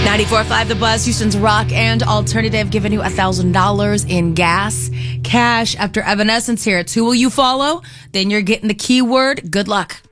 94.5 The Buzz, Houston's rock and alternative, giving you $1,000 in gas cash after Evanescence here. It's Who Will You Follow? Then you're getting the keyword. Good luck.